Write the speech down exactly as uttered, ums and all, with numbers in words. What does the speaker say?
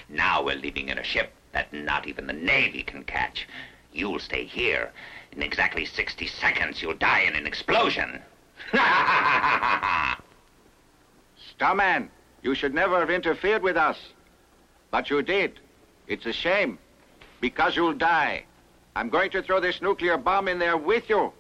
Now we're leaving in a ship that not even the Navy can catch. You'll stay here. In exactly sixty seconds, you'll die in an explosion. Starman, you should never have interfered with us. But you did. It's a shame. Because you'll die. I'm going to throw this nuclear bomb in there with you.